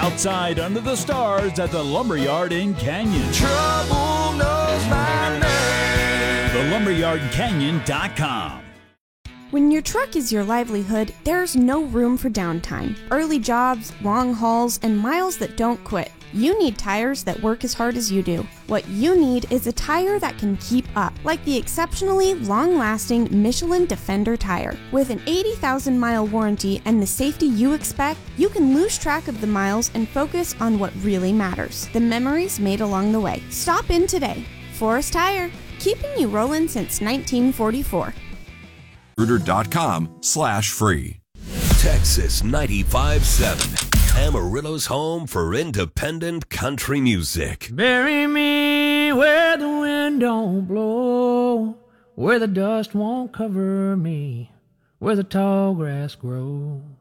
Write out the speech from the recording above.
outside under the stars at the Lumberyard in Canyon. Trouble knows my name. TheLumberyardCanyon.com. When your truck is your livelihood, there's no room for downtime. Early jobs, long hauls, and miles that don't quit. You need tires that work as hard as you do. What you need is a tire that can keep up, like the exceptionally long-lasting Michelin Defender tire. With an 80,000-mile warranty and the safety you expect, you can lose track of the miles and focus on what really matters, the memories made along the way. Stop in today. Forest Tire, keeping you rolling since 1944. Recruiter.com/free. Texas 95.7. Amarillo's home for independent country music. Bury me where the wind don't blow, where the dust won't cover me, where the tall grass grows.